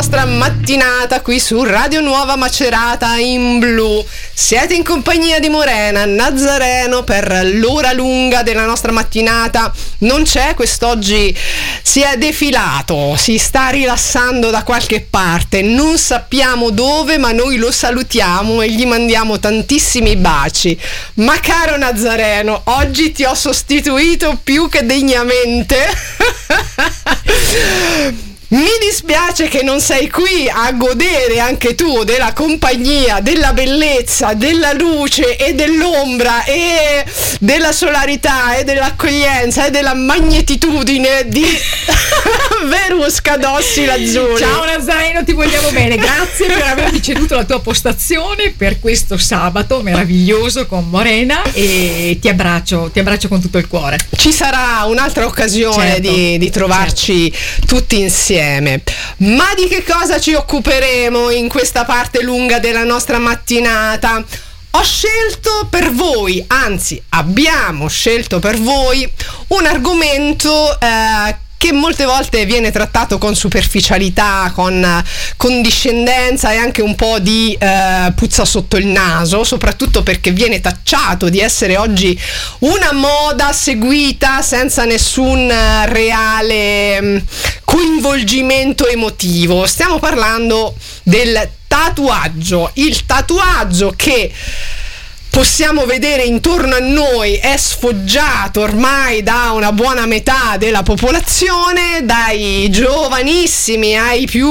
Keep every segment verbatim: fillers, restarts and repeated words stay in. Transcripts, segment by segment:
nostra mattinata qui su Radio Nuova Macerata in blu. Siete in compagnia di Morena Nazareno per l'ora lunga della nostra mattinata. Non c'è quest'oggi, si è defilato, si sta rilassando da qualche parte, non sappiamo dove, ma noi lo salutiamo e gli mandiamo tantissimi baci. Ma caro Nazareno, oggi ti ho sostituito più che degnamente. Mi dispiace che non sei qui a godere anche tu della compagnia, della bellezza, della luce e dell'ombra e della solarità e dell'accoglienza e della magnetitudine di Verusca Dossi Lazzuri. Ciao Nazareno, ti vogliamo bene, grazie per avermi ceduto la tua postazione per questo sabato meraviglioso con Morena e ti abbraccio, ti abbraccio con tutto il cuore. Ci sarà un'altra occasione certo, di, di trovarci certo. tutti insieme. Ma di che cosa ci occuperemo in questa parte lunga della nostra mattinata? Ho scelto per voi, anzi abbiamo scelto per voi un argomento eh, che molte volte viene trattato con superficialità, con condiscendenza e anche un po' di eh, puzza sotto il naso, soprattutto perché viene tacciato di essere oggi una moda seguita senza nessun reale mh, coinvolgimento emotivo. Stiamo parlando del tatuaggio, il tatuaggio che possiamo vedere intorno a noi è sfoggiato ormai da una buona metà della popolazione, dai giovanissimi ai più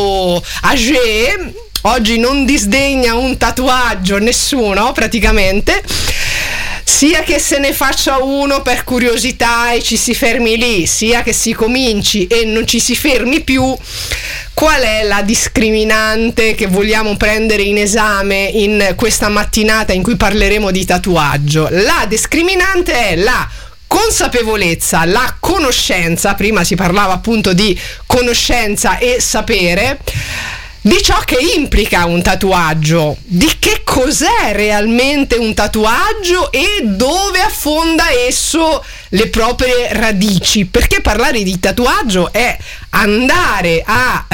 âgés. Oggi non disdegna un tatuaggio nessuno praticamente, sia che se ne faccia uno per curiosità e ci si fermi lì, sia che si cominci e non ci si fermi più. Qual è la discriminante che vogliamo prendere in esame in questa mattinata in cui parleremo di tatuaggio? La discriminante è la consapevolezza, la conoscenza, prima si parlava appunto di conoscenza e sapere, di ciò che implica un tatuaggio, di che cos'è realmente un tatuaggio e dove affonda esso le proprie radici, perché parlare di tatuaggio è andare a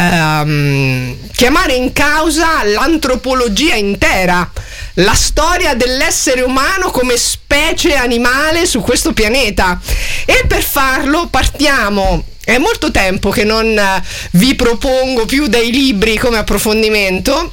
um, chiamare in causa l'antropologia intera, la storia dell'essere umano come specie animale su questo pianeta. E per farlo partiamo. È molto tempo che non vi propongo più dei libri come approfondimento.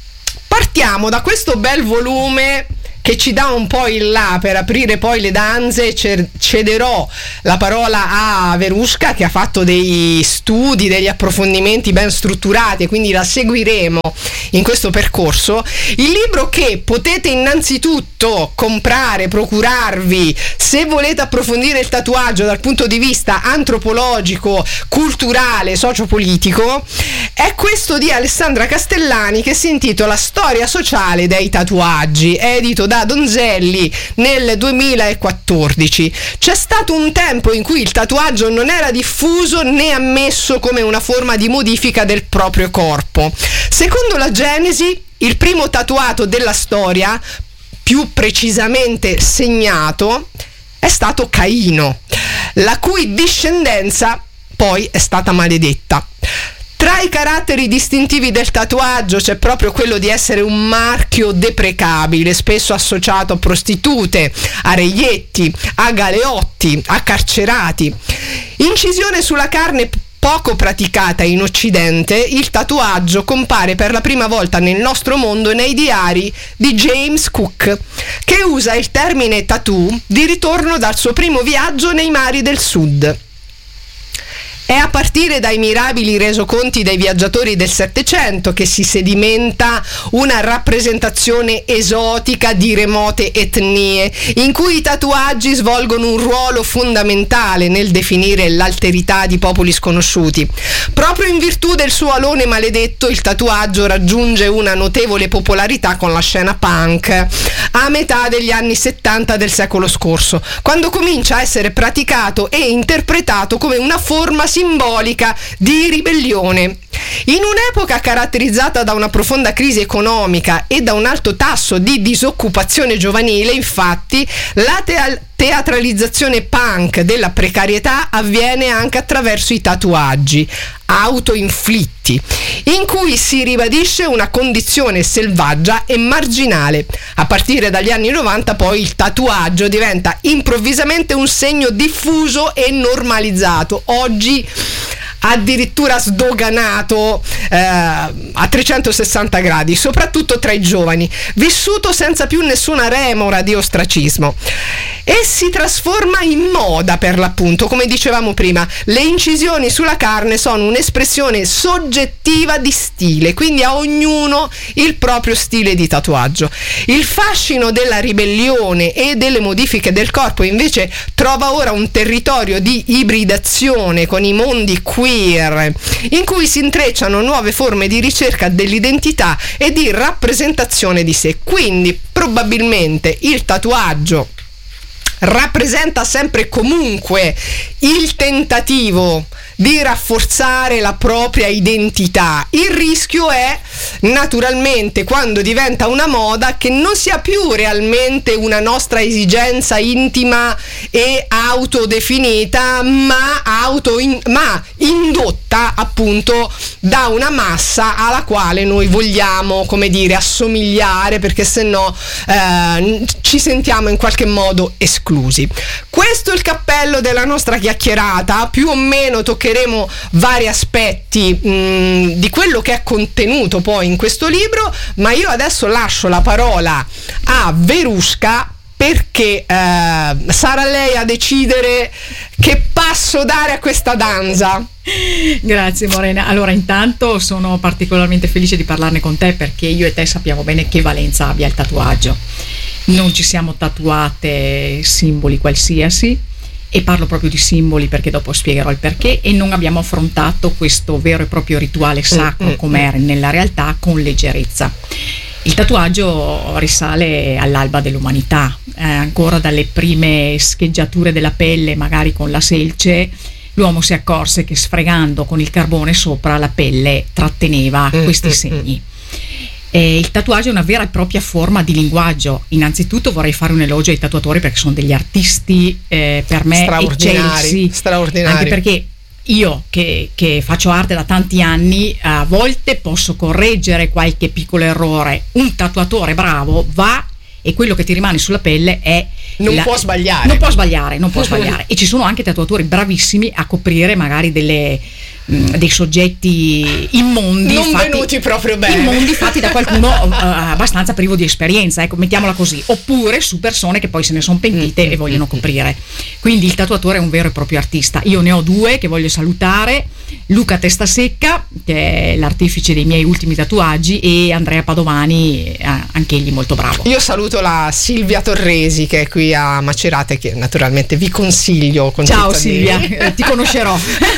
Partiamo da questo bel volume che ci dà un po' il là per aprire poi le danze. Cederò la parola a Verusca, che ha fatto dei studi, degli approfondimenti ben strutturati, e quindi la seguiremo in questo percorso. Il libro che potete innanzitutto comprare, procurarvi se volete approfondire il tatuaggio dal punto di vista antropologico, culturale, sociopolitico, è questo di Alessandra Castellani, che si intitola Storia sociale dei tatuaggi, edito da Donzelli nel duemilaquattordici. C'è stato un tempo in cui il tatuaggio non era diffuso né ammesso come una forma di modifica del proprio corpo. Secondo la Genesi, il primo tatuato della storia, più precisamente segnato, è stato Caino, la cui discendenza poi è stata maledetta. Tra i caratteri distintivi del tatuaggio c'è proprio quello di essere un marchio deprecabile, spesso associato a prostitute, a reietti, a galeotti, a carcerati. Incisione sulla carne poco praticata in Occidente, il tatuaggio compare per la prima volta nel nostro mondo nei diari di James Cook, che usa il termine tattoo di ritorno dal suo primo viaggio nei mari del sud. È a partire dai mirabili resoconti dei viaggiatori del Settecento che si sedimenta una rappresentazione esotica di remote etnie, in cui i tatuaggi svolgono un ruolo fondamentale nel definire l'alterità di popoli sconosciuti. Proprio in virtù del suo alone maledetto, il tatuaggio raggiunge una notevole popolarità con la scena punk a metà degli anni settanta del secolo scorso, quando comincia a essere praticato e interpretato come una forma simbolica di ribellione. In un'epoca caratterizzata da una profonda crisi economica e da un alto tasso di disoccupazione giovanile, infatti, la te- teatralizzazione punk della precarietà avviene anche attraverso i tatuaggi autoinflitti. in cui si ribadisce una condizione selvaggia e marginale. A partire dagli anni novanta poi il tatuaggio diventa improvvisamente un segno diffuso e normalizzato, oggi addirittura sdoganato eh, a trecentosessanta gradi, soprattutto tra i giovani, vissuto senza più nessuna remora di ostracismo, e si trasforma in moda, per l'appunto. Come dicevamo prima, le incisioni sulla carne sono un'espressione soggettiva di stile, quindi a ognuno il proprio stile di tatuaggio. Il fascino della ribellione e delle modifiche del corpo invece trova ora un territorio di ibridazione con i mondi queer, in cui si intrecciano nuove forme di ricerca dell'identità e di rappresentazione di sé. Quindi probabilmente il tatuaggio rappresenta sempre e comunque il tentativo di rafforzare la propria identità. Il rischio è naturalmente, quando diventa una moda, che non sia più realmente una nostra esigenza intima e autodefinita, ma, auto in, ma indotta appunto da una massa alla quale noi vogliamo, come dire, assomigliare, perché se no eh, ci sentiamo in qualche modo esclusi. Questo è il cappello della nostra chiacchierata. Più o meno toccheremo vari aspetti mh, di quello che è contenuto poi in questo libro, ma io adesso lascio la parola a Verusca, perché eh, sarà lei a decidere che passo dare a questa danza. Grazie Morena. Allora, intanto sono particolarmente felice di parlarne con te, perché io e te sappiamo bene che valenza abbia il tatuaggio. Non ci siamo tatuate simboli qualsiasi, e parlo proprio di simboli perché dopo spiegherò il perché, e non abbiamo affrontato questo vero e proprio rituale sacro mm-hmm. come era nella realtà, con leggerezza. Il tatuaggio risale all'alba dell'umanità, eh, ancora dalle prime scheggiature della pelle, magari con la selce, l'uomo si accorse che sfregando con il carbone sopra la pelle tratteneva mm-hmm. questi segni. Eh, il tatuaggio è una vera e propria forma di linguaggio. Innanzitutto vorrei fare un elogio ai tatuatori, perché sono degli artisti eh, per me eccelsi, straordinari, anche perché io che, che faccio arte da tanti anni, a volte posso correggere qualche piccolo errore. Un tatuatore bravo va, e quello che ti rimane sulla pelle è non la, può sbagliare non può sbagliare non può sbagliare e ci sono anche tatuatori bravissimi a coprire magari delle mh, dei soggetti immondi, non fatti, venuti proprio bene, immondi fatti da qualcuno uh, abbastanza privo di esperienza, ecco, mettiamola così, oppure su persone che poi se ne sono pentite e vogliono coprire. Quindi il tatuatore è un vero e proprio artista. Io ne ho due che voglio salutare: Luca Testasecca, che è l'artefice dei miei ultimi tatuaggi, e Andrea Padovani, anche egli molto bravo. Io saluto la Silvia Torresi, che è qui a Macerata, che naturalmente vi consiglio con ciao Silvia, eh, ti conoscerò.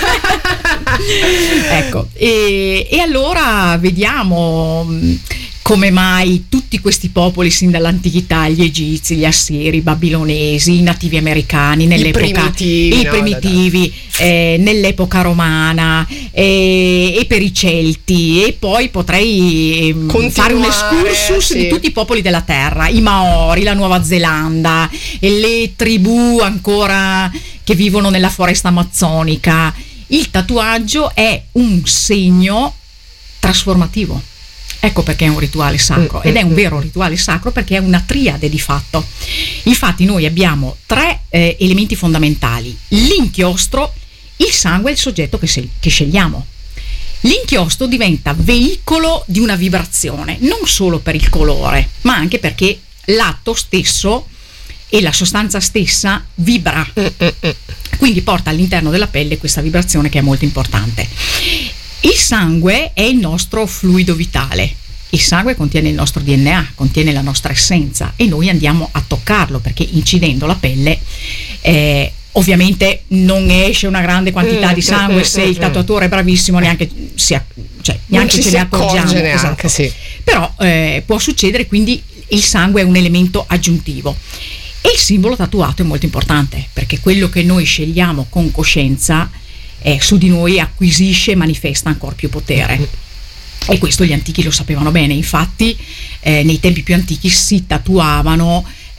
Ecco, e, e allora vediamo come mai tutti questi popoli sin dall'antichità, gli egizi, gli assiri, i babilonesi, i nativi americani, nell'epoca, i primitivi, i no, primitivi eh, nell'epoca romana, eh, e per i Celti, e poi potrei eh, fare un excursus sì. di tutti i popoli della terra, i Maori, la Nuova Zelanda, e le tribù ancora che vivono nella foresta amazzonica. Il tatuaggio è un segno trasformativo. Ecco perché è un rituale sacro, ed è un vero rituale sacro perché è una triade di fatto. Infatti noi abbiamo tre eh, elementi fondamentali: l'inchiostro, il sangue e il soggetto che, se- che scegliamo. L'inchiostro diventa veicolo di una vibrazione, non solo per il colore, ma anche perché l'atto stesso e la sostanza stessa vibra, quindi porta all'interno della pelle questa vibrazione che è molto importante. Il sangue è il nostro fluido vitale. Il sangue contiene il nostro D N A, contiene la nostra essenza, e noi andiamo a toccarlo perché incidendo la pelle eh, ovviamente non esce una grande quantità di sangue. Se il tatuatore è bravissimo neanche, si, cioè, neanche ce ne accorgiamo, neanche, esatto. sì. Però eh, può succedere, quindi il sangue è un elemento aggiuntivo. E il simbolo tatuato è molto importante, perché quello che noi scegliamo con coscienza eh, su di noi acquisisce e manifesta ancora più potere. E questo gli antichi lo sapevano bene. Infatti eh, nei tempi più antichi si tatuavano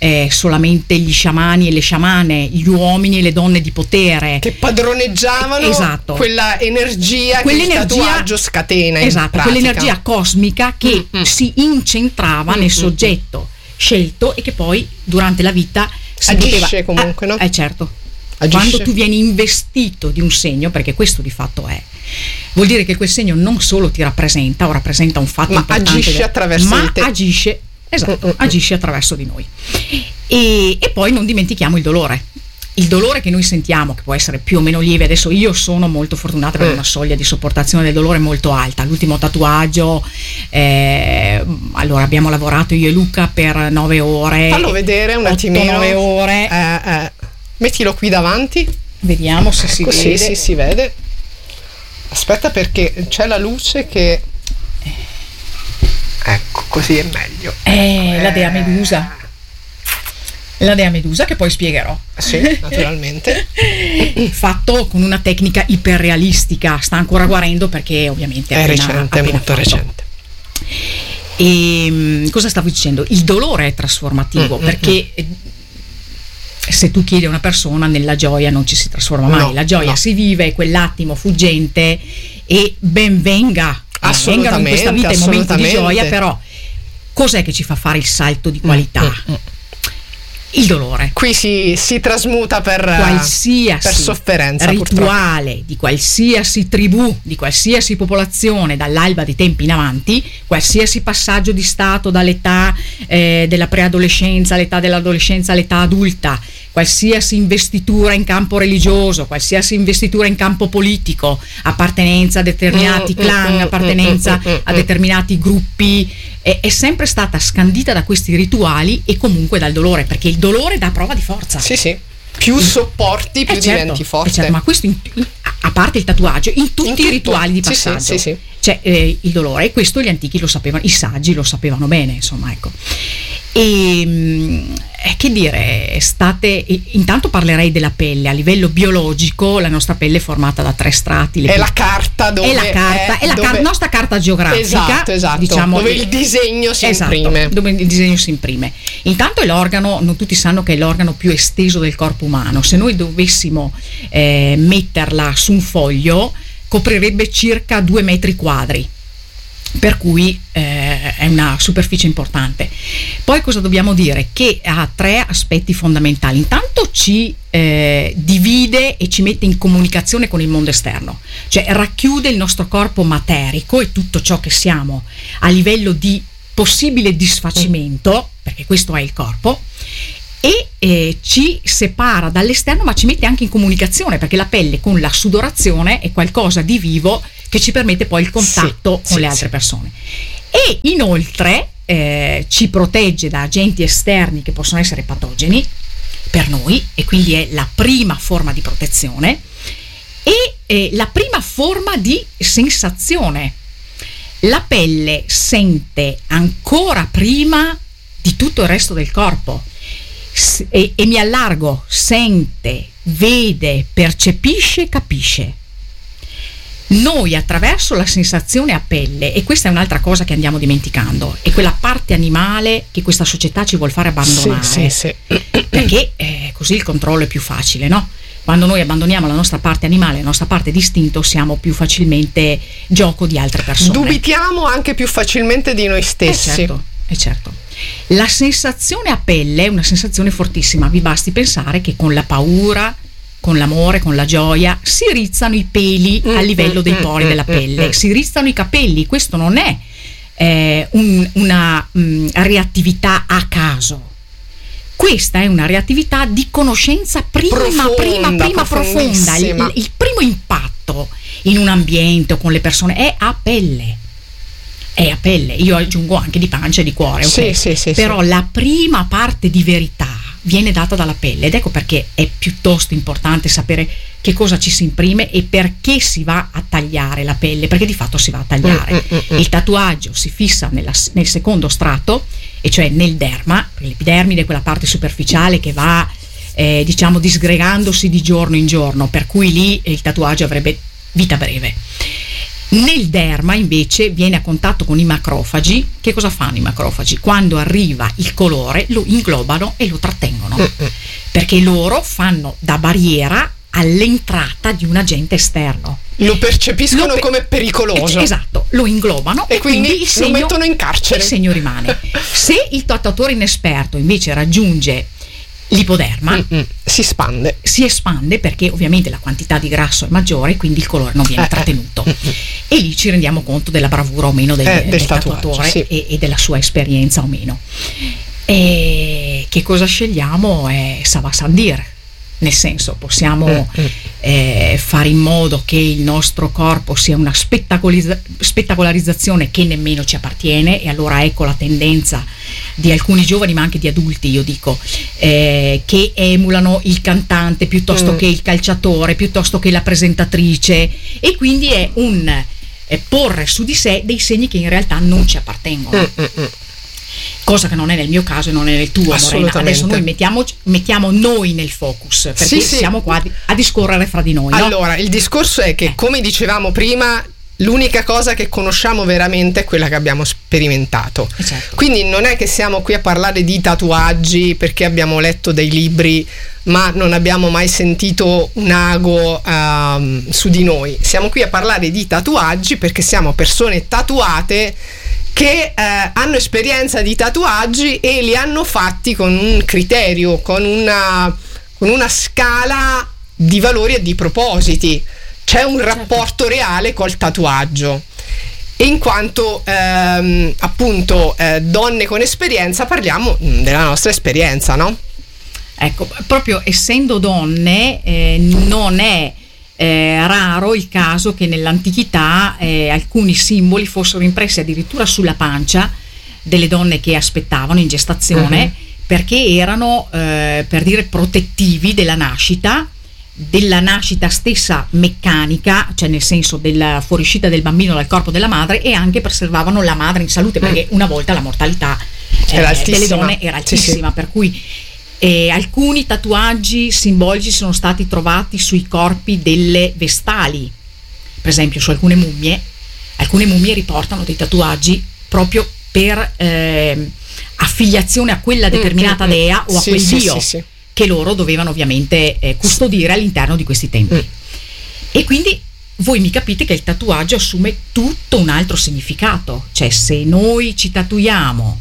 eh, solamente gli sciamani e le sciamane, gli uomini e le donne di potere che padroneggiavano esatto. quella energia che il tatuaggio scatena. Esatto, quell'energia cosmica che mm-hmm. si incentrava mm-hmm. nel soggetto scelto e che poi durante la vita si agisce poteva, comunque, no? Eh certo. Agisce. Quando tu vieni investito di un segno, perché questo di fatto è, vuol dire che quel segno non solo ti rappresenta o rappresenta un fatto ma importante, agisce attraverso ma di te. agisce, esatto, agisce attraverso di noi. E, e poi non dimentichiamo il dolore. Il dolore che noi sentiamo, che può essere più o meno lieve. Adesso io sono molto fortunata per una soglia di sopportazione del dolore molto alta. L'ultimo tatuaggio, eh, allora abbiamo lavorato io e Luca per nove ore. Fallo vedere un attimino. nove ore. Eh, eh. Mettilo qui davanti. Vediamo se si ecco, vede. Sì, sì, si vede. Aspetta, perché c'è la luce che... Ecco, così è meglio. Eh, eh. La Dea Medusa. La Dea Medusa, che poi spiegherò. Sì, naturalmente. Fatto con una tecnica iperrealistica. Sta ancora guarendo perché ovviamente è appena, recente, appena molto fatto. recente. E cosa stavo dicendo? Il dolore è trasformativo, mm, perché mm, se tu chiedi a una persona, nella gioia non ci si trasforma mai. No, la gioia no. si vive, quell'attimo fuggente, e ben venga, vengano in questa vita i momenti di gioia, però cos'è che ci fa fare il salto di qualità? Mm, mm, mm. Il dolore. Qui si, si trasmuta per qualsiasi per sofferenza, rituale purtroppo. Di qualsiasi tribù, di qualsiasi popolazione dall'alba dei tempi in avanti, qualsiasi passaggio di stato dall'età eh, della preadolescenza all'età dell'adolescenza all'età adulta, qualsiasi investitura in campo religioso, qualsiasi investitura in campo politico, appartenenza a determinati mm, clan, mm, appartenenza mm, mm, a determinati gruppi, è, è sempre stata scandita da questi rituali e comunque dal dolore, perché il dolore dà prova di forza. Sì, sì. Più sopporti, più eh certo, diventi forte. Eh certo, ma questo, in, in, a parte il tatuaggio, in tutti in i tutto. rituali di passaggio, sì, sì, sì, sì. c'è eh, il dolore, e questo gli antichi lo sapevano, i saggi lo sapevano bene, insomma, ecco. E eh, che dire, state intanto parlerei della pelle. A livello biologico la nostra pelle è formata da tre strati. È la carta dove è la carta, è, è la dove... car- nostra carta geografica, esatto, esatto, diciamo, dove il disegno si esatto, imprime. Dove il disegno si imprime. Intanto è l'organo, non tutti sanno che è l'organo più esteso del corpo umano. Se noi dovessimo eh, metterla su un foglio, coprirebbe circa due metri quadri. Per cui eh, è una superficie importante. Poi cosa dobbiamo dire? Che ha tre aspetti fondamentali. Intanto ci eh, divide e ci mette in comunicazione con il mondo esterno, cioè racchiude il nostro corpo materico e tutto ciò che siamo a livello di possibile disfacimento, perché questo è il corpo, e eh, ci separa dall'esterno, ma ci mette anche in comunicazione, perché la pelle con la sudorazione è qualcosa di vivo che ci permette poi il contatto sì, con sì, le altre sì. persone, e inoltre eh, ci protegge da agenti esterni che possono essere patogeni per noi, e quindi è la prima forma di protezione e eh, la prima forma di sensazione. La pelle sente ancora prima di tutto il resto del corpo. E, e mi allargo, sente, vede, percepisce, capisce. Noi attraverso la sensazione a pelle, e questa è un'altra cosa che andiamo dimenticando, è quella parte animale che questa società ci vuol fare abbandonare, sì, sì, sì. perché eh, così il controllo è più facile, no? Quando noi abbandoniamo la nostra parte animale, la nostra parte d'istinto, siamo più facilmente gioco di altre persone. Dubitiamo anche più facilmente di noi stessi. Eh certo, eh certo. La sensazione a pelle è una sensazione fortissima. Vi basti pensare che con la paura, con l'amore, con la gioia si rizzano i peli a livello dei pori della pelle, si rizzano i capelli. Questo non è eh, un, una mh, reattività a caso. Questa è una reattività di conoscenza prima, profonda, prima, prima profonda. Il, il, il primo impatto in un ambiente o con le persone è a pelle. È a pelle. Io aggiungo anche di pancia e di cuore, okay? Sì, sì, sì, però sì. La prima parte di verità viene data dalla pelle, ed ecco perché è piuttosto importante sapere che cosa ci si imprime e perché si va a tagliare la pelle, perché di fatto si va a tagliare. Mm, mm, mm. Il tatuaggio si fissa nella, nel secondo strato, e cioè nel derma. L'epidermide è quella parte superficiale che va eh, diciamo disgregandosi di giorno in giorno, per cui lì il tatuaggio avrebbe vita breve. Nel derma invece viene a contatto con i macrofagi. Che cosa fanno i macrofagi? Quando arriva il colore lo inglobano e lo trattengono, mm-hmm. perché loro fanno da barriera all'entrata di un agente esterno. Lo percepiscono lo pe- come pericoloso. Esatto, lo inglobano e, e quindi, quindi il segno, lo mettono in carcere. Il segno rimane. Se il tatuatore inesperto invece raggiunge l'ipoderma, Mm-mm. si espande. Si espande perché ovviamente la quantità di grasso è maggiore, quindi il colore non viene eh, trattenuto. Eh. E lì ci rendiamo conto della bravura o meno del, eh, del, del tatuatore, sì. e, e della sua esperienza o meno. E che cosa scegliamo? È ça va sans dire. Nel senso, possiamo mm-hmm. eh, fare in modo che il nostro corpo sia una spettacolizza- spettacolarizzazione che nemmeno ci appartiene, e allora ecco la tendenza di alcuni giovani, ma anche di adulti, io dico, eh, che emulano il cantante piuttosto mm. che il calciatore, piuttosto che la presentatrice, e quindi è un eh, porre su di sé dei segni che in realtà non ci appartengono. Mm-hmm. Cosa che non è nel mio caso e non è nel tuo, Morena. Adesso noi mettiamo, mettiamo noi nel focus, perché sì, sì. siamo qua a discorrere fra di noi. Allora, no? il discorso è che, eh. come dicevamo prima, l'unica cosa che conosciamo veramente è quella che abbiamo sperimentato. Certo. Quindi non è che siamo qui a parlare di tatuaggi perché abbiamo letto dei libri, ma non abbiamo mai sentito un ago um, su di noi. Siamo qui a parlare di tatuaggi perché siamo persone tatuate che eh, hanno esperienza di tatuaggi e li hanno fatti con un criterio, con una, con una scala di valori e di propositi. C'è un rapporto reale col tatuaggio, e in quanto ehm, appunto eh, donne con esperienza parliamo della nostra esperienza, no? Ecco, proprio essendo donne eh, non è Eh, raro il caso che nell'antichità eh, alcuni simboli fossero impressi addirittura sulla pancia delle donne che aspettavano in gestazione, uh-huh. perché erano eh, per dire protettivi della nascita, della nascita stessa meccanica, cioè nel senso della fuoriuscita del bambino dal corpo della madre, e anche preservavano la madre in salute, perché una volta la mortalità eh, delle donne era altissima, sì, sì. Per cui E alcuni tatuaggi simbolici sono stati trovati sui corpi delle vestali, per esempio su alcune mummie. Alcune mummie riportano dei tatuaggi proprio per eh, affiliazione a quella determinata mm, dea mm, o a sì, quel sì, dio sì, sì. che loro dovevano ovviamente eh, custodire all'interno di questi templi. Mm. E quindi voi mi capite che il tatuaggio assume tutto un altro significato. Cioè, se noi ci tatuiamo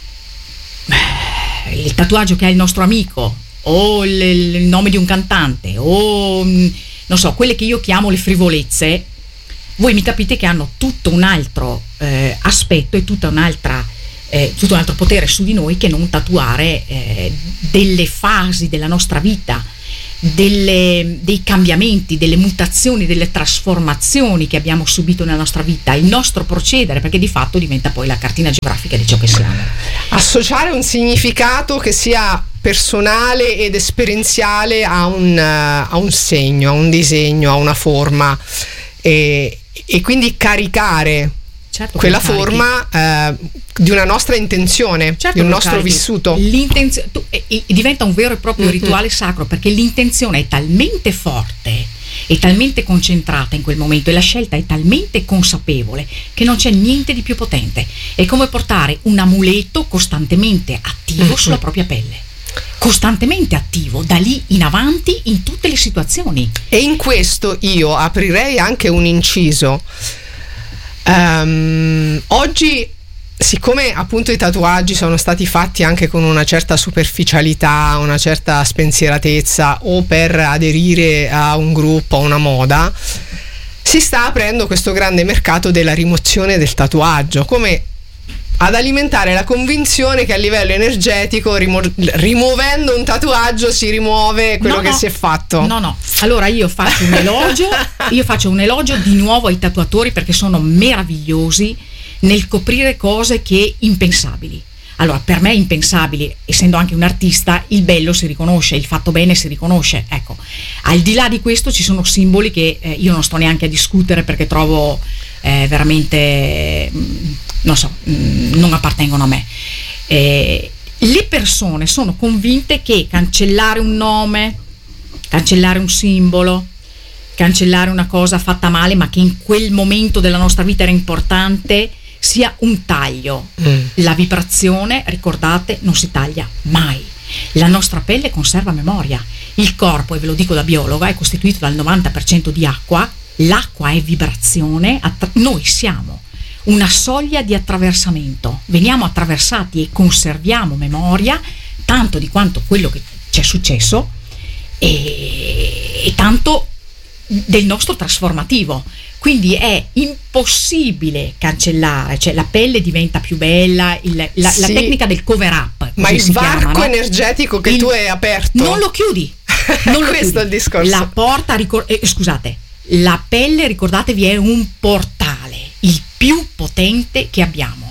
il tatuaggio che ha il nostro amico, o il, il nome di un cantante, o non so, quelle che io chiamo le frivolezze, voi mi capite che hanno tutto un altro eh, aspetto e tutta un'altra eh, tutto un altro potere su di noi che non tatuare eh, delle fasi della nostra vita, delle, dei cambiamenti, delle mutazioni, delle trasformazioni che abbiamo subito nella nostra vita, il nostro procedere, perché di fatto diventa poi la cartina geografica di ciò che siamo. Associare un significato che sia personale ed esperienziale a un, a un segno, a un disegno, a una forma, e, e quindi caricare certo quella forma eh, di una nostra intenzione, certo, di un nostro carichi. vissuto. L'intenzio- tu, e, e diventa un vero e proprio mm-hmm. rituale sacro, perché l'intenzione è talmente forte, è talmente concentrata in quel momento, e la scelta è talmente consapevole che non c'è niente di più potente. È come portare un amuleto costantemente attivo mm-hmm. sulla propria pelle, costantemente attivo da lì in avanti in tutte le situazioni. E in questo io aprirei anche un inciso. Um, oggi, siccome appunto i tatuaggi sono stati fatti anche con una certa superficialità, una certa spensieratezza, o per aderire a un gruppo, a una moda, si sta aprendo questo grande mercato della rimozione del tatuaggio, come ad alimentare la convinzione che a livello energetico rimo- rimuovendo un tatuaggio si rimuove quello no, che no. si è fatto. No, no. Allora io faccio un elogio, io faccio un elogio di nuovo ai tatuatori, perché sono meravigliosi nel coprire cose che impensabili. Allora, per me impensabili, essendo anche un artista, il bello si riconosce, il fatto bene si riconosce. Ecco, al di là di questo ci sono simboli che eh, io non sto neanche a discutere, perché trovo eh, veramente, mh, non so, mh, non appartengono a me. Eh, le persone sono convinte che cancellare un nome, cancellare un simbolo, cancellare una cosa fatta male ma che in quel momento della nostra vita era importante, sia un taglio. Mm. La vibrazione, ricordate, non si taglia mai. La nostra pelle conserva memoria. Il corpo, e ve lo dico da biologa, è costituito dal novanta per cento di acqua. L'acqua è vibrazione. Attra- noi siamo una soglia di attraversamento, veniamo attraversati e conserviamo memoria tanto di quanto quello che ci è successo e, e tanto del nostro trasformativo. Quindi è impossibile cancellare, cioè la pelle diventa più bella, il, la, sì, la tecnica del cover up. Ma il varco chiama, no? energetico che il, tu hai aperto non lo chiudi. Non lo Questo chiudi. è il discorso. La porta, ricor- eh, scusate, la pelle, ricordatevi, è un portale, il più potente che abbiamo.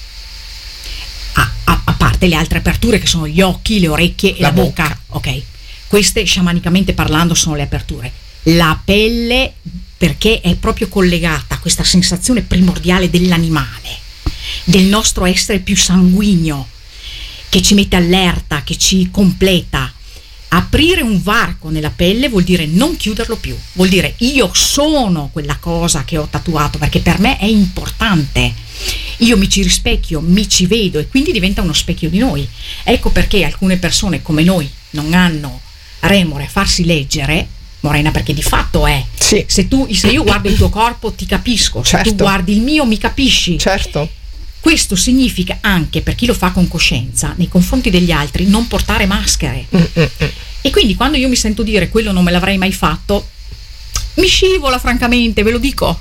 A, a, a parte le altre aperture che sono gli occhi, le orecchie e la, la bocca. bocca. Ok, queste sciamanicamente parlando sono le aperture. La pelle, perché è proprio collegata a questa sensazione primordiale dell'animale, del nostro essere più sanguigno, che ci mette allerta, che ci completa. Aprire un varco nella pelle vuol dire non chiuderlo più, vuol dire io sono quella cosa che ho tatuato perché per me è importante, io mi ci rispecchio, mi ci vedo e quindi diventa uno specchio di noi. Ecco perché alcune persone come noi non hanno remore a farsi leggere, Morena, perché di fatto è, sì. se tu se io guardo il tuo corpo ti capisco, certo. se tu guardi il mio mi capisci, certo. Questo significa anche, per chi lo fa con coscienza, nei confronti degli altri, non portare maschere. Mm-mm. E quindi quando io mi sento dire quello non me l'avrei mai fatto, mi scivola, francamente, ve lo dico.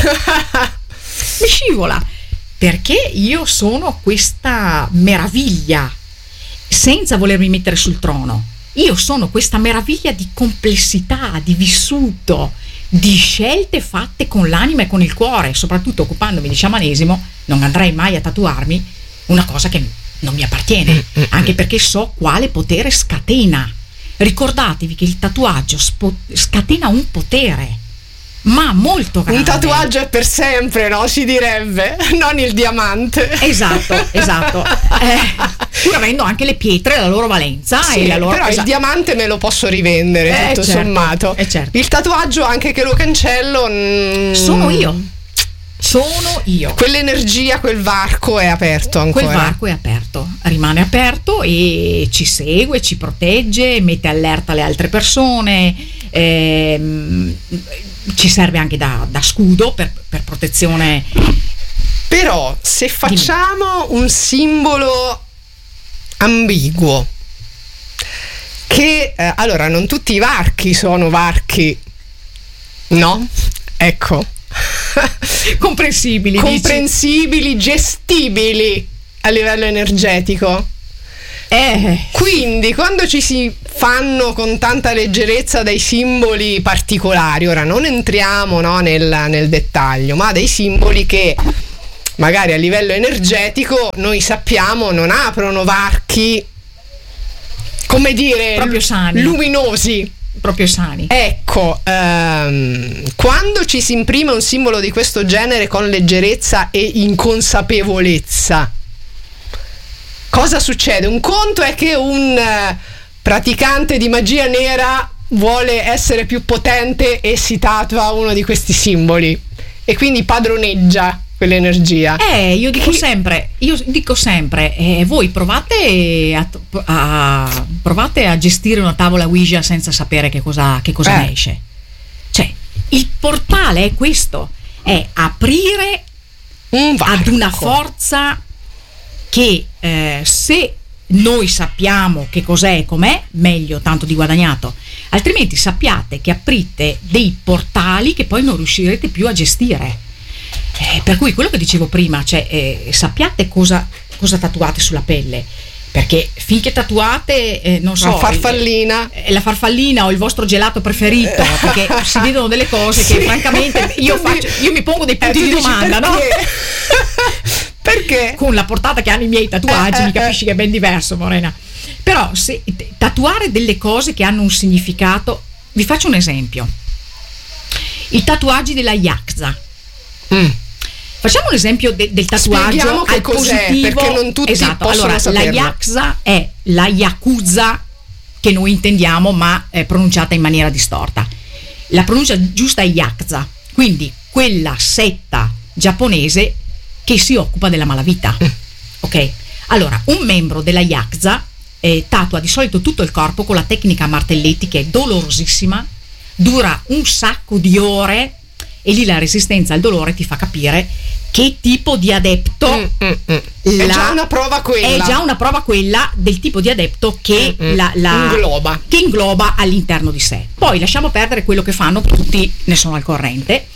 Mi scivola. Perché io sono questa meraviglia, senza volermi mettere sul trono. Io sono questa meraviglia di complessità, di vissuto, di scelte fatte con l'anima e con il cuore, soprattutto occupandomi di sciamanesimo. Non andrei mai a tatuarmi una cosa che non mi appartiene, anche perché so quale potere scatena. Ricordatevi che il tatuaggio spo- scatena un potere, ma molto grande. Un tatuaggio è per sempre, no? Si direbbe, non il diamante. Esatto, esatto. Eh, pur avendo anche le pietre la loro valenza, sì, e la loro, però esatto. Il diamante me lo posso rivendere, eh, tutto certo, sommato. eh, certo. Il tatuaggio, anche che lo cancello, mm, sono io. Sono io. Quell'energia, quel varco è aperto ancora. Quel varco è aperto, rimane aperto e ci segue, ci protegge, mette allerta le altre persone, ehm, ci serve anche da, da scudo per, per protezione. Però se facciamo un simbolo ambiguo, che eh, allora non tutti i varchi sono varchi, no? Ecco. comprensibili comprensibili dici? Gestibili a livello energetico, eh. Quindi quando ci si fanno con tanta leggerezza dei simboli particolari, ora non entriamo, no, nel, nel dettaglio, ma dei simboli che magari a livello energetico noi sappiamo non aprono varchi, come dire, proprio sani, luminosi, proprio sani. Ecco, ehm, quando ci si imprime un simbolo di questo genere con leggerezza e inconsapevolezza, cosa succede? Un conto è che un eh, praticante di magia nera vuole essere più potente e si tatua uno di questi simboli e quindi padroneggia quell'energia. Eh, io dico che... sempre, io dico sempre, eh, voi provate a, a provate a gestire una tavola Ouija senza sapere che cosa, che cosa eh. ne esce. Cioè, il portale è questo, è aprire un ad una forza che eh, se noi sappiamo che cos'è e com'è, meglio, tanto di guadagnato. Altrimenti sappiate che aprite dei portali che poi non riuscirete più a gestire. Eh, per cui quello che dicevo prima, cioè eh, sappiate cosa, cosa tatuate sulla pelle, perché finché tatuate eh, non so, la farfallina eh, la farfallina o il vostro gelato preferito, perché si vedono delle cose sì. che francamente io faccio, io mi pongo dei punti eh, di domanda, perché? no? Perché? Con la portata che hanno i miei tatuaggi, eh, mi eh, capisci che è ben diverso, Morena. Però se tatuare delle cose che hanno un significato, vi faccio un esempio: i tatuaggi della Yakuza. Mm. Facciamo un esempio de- del tatuaggio che al cos'è, positivo. perché non tutti esatto. possono allora, saperlo. La Yakuza è la Yakuza che noi intendiamo, ma è pronunciata in maniera distorta. La pronuncia giusta è Yakuza, quindi quella setta giapponese che si occupa della malavita. Ok? Allora, un membro della Yakuza eh, tatua di solito tutto il corpo con la tecnica a martelletti, che è dolorosissima, dura un sacco di ore, e lì la resistenza al dolore ti fa capire che tipo di adepto mm, mm, mm. La, è già una prova quella è già una prova quella del tipo di adepto che mm, la, la ingloba. che ingloba all'interno di sé. Poi lasciamo perdere quello che fanno, tutti ne sono al corrente.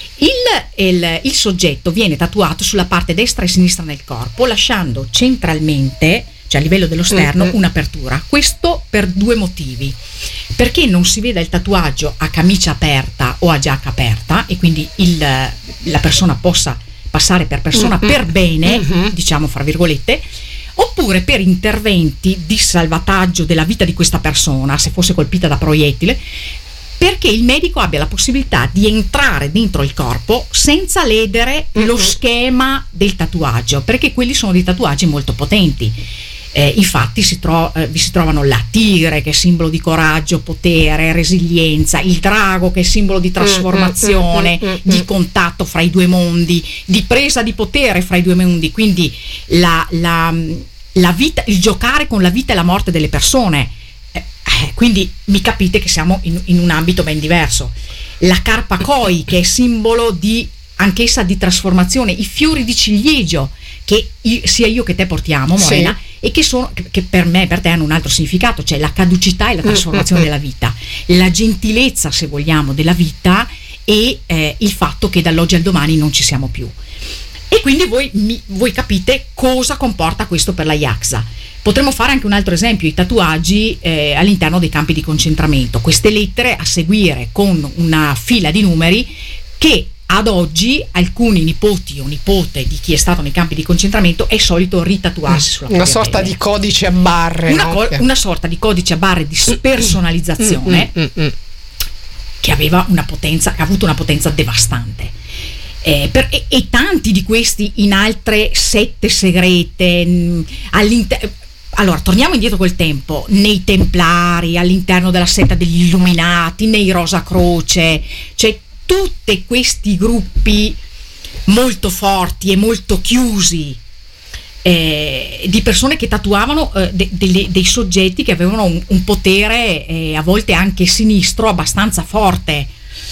Il, il, il soggetto viene tatuato sulla parte destra e sinistra del corpo, lasciando centralmente, cioè a livello dello sterno, mm-hmm. un'apertura. Questo per due motivi: perché non si veda il tatuaggio a camicia aperta o a giacca aperta, e quindi il, la persona possa passare per persona mm-hmm. per bene, mm-hmm. diciamo fra virgolette, oppure per interventi di salvataggio della vita di questa persona, se fosse colpita da proiettile, perché il medico abbia la possibilità di entrare dentro il corpo senza ledere mm-hmm. lo schema del tatuaggio, perché quelli sono dei tatuaggi molto potenti. Eh, infatti si tro- eh, vi si trovano la tigre, che è simbolo di coraggio, potere, resilienza, il drago, che è simbolo di trasformazione, mm-hmm. di contatto fra i due mondi, di presa di potere fra i due mondi, quindi la, la, la vita, il giocare con la vita e la morte delle persone. Eh, quindi mi capite che siamo in, in un ambito ben diverso. La carpa koi, che è simbolo di anch'essa di trasformazione, i fiori di ciliegio che io, sia io che te portiamo, Morena, sì. e che sono che, che per me e per te hanno un altro significato, cioè la caducità e la trasformazione mm-hmm. della vita, la gentilezza, se vogliamo, della vita, e eh, il fatto che dall'oggi al domani non ci siamo più. E quindi voi, mi, voi capite cosa comporta questo per la Yakuza. Potremmo fare anche un altro esempio: i tatuaggi eh, all'interno dei campi di concentramento, queste lettere a seguire con una fila di numeri che ad oggi alcuni nipoti o nipote di chi è stato nei campi di concentramento è solito ritatuarsi sulla una sorta pelle. Di codice a barre, una, no? co- una sorta di codice a barre di spersonalizzazione mm, mm, mm, mm. che aveva una potenza, ha avuto una potenza devastante. Eh, per, e, e tanti di questi in altre sette segrete mh, all'interno. Allora, torniamo indietro col tempo, nei Templari, all'interno della setta degli Illuminati, nei Rosa Croce, cioè tutti questi gruppi molto forti e molto chiusi eh, di persone che tatuavano eh, de, de, dei soggetti che avevano un, un potere eh, a volte anche sinistro abbastanza forte.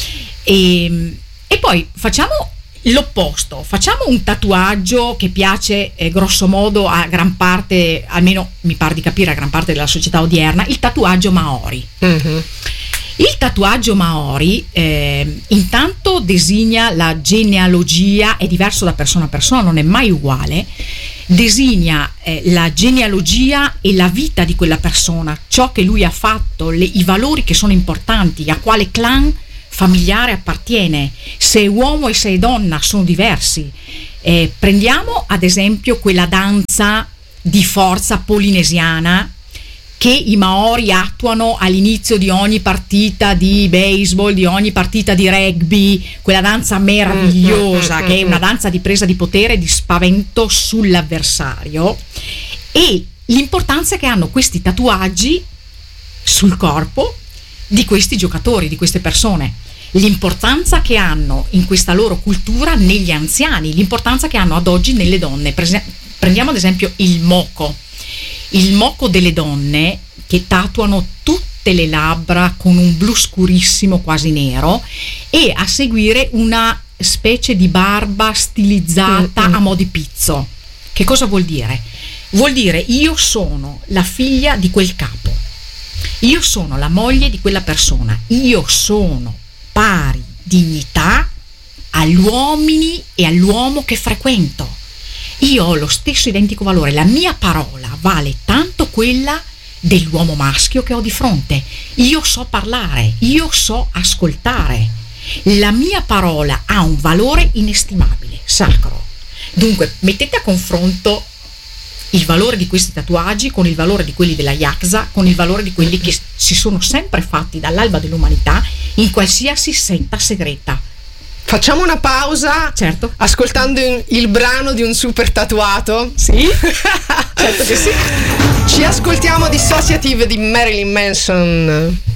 E, e poi facciamo l'opposto, facciamo un tatuaggio che piace eh, grosso modo a gran parte, almeno mi pare di capire a gran parte della società odierna, il tatuaggio Maori. Mm-hmm. Il tatuaggio Maori eh, intanto designa la genealogia, è diverso da persona a persona, non è mai uguale, designa eh, la genealogia e la vita di quella persona, ciò che lui ha fatto, le, i valori che sono importanti, a quale clan familiare appartiene, se è uomo e se è donna sono diversi. Eh, prendiamo ad esempio quella danza di forza polinesiana che i Maori attuano all'inizio di ogni partita di baseball, di ogni partita di rugby, quella danza meravigliosa che è una danza di presa di potere, di spavento sull'avversario, e l'importanza che hanno questi tatuaggi sul corpo di questi giocatori, di queste persone, l'importanza che hanno in questa loro cultura negli anziani, l'importanza che hanno ad oggi nelle donne. Prendiamo ad esempio il moco. Il moco delle donne, che tatuano tutte le labbra con un blu scurissimo quasi nero, e a seguire una specie di barba stilizzata mm-hmm. a mo' di pizzo. Che cosa vuol dire? Vuol dire: io sono la figlia di quel capo, io sono la moglie di quella persona, io sono pari dignità agli uomini e all'uomo che frequento. Io ho lo stesso identico valore, la mia parola vale tanto quella dell'uomo maschio che ho di fronte. Io so parlare, io so ascoltare. La mia parola ha un valore inestimabile, sacro. Dunque, mettete a confronto il valore di questi tatuaggi con il valore di quelli della Yakuza, con il valore di quelli che si sono sempre fatti dall'alba dell'umanità in qualsiasi setta segreta. Facciamo una pausa, certo, ascoltando il brano di un super tatuato. Sì, certo che sì. Ci ascoltiamo Dissociative di Marilyn Manson.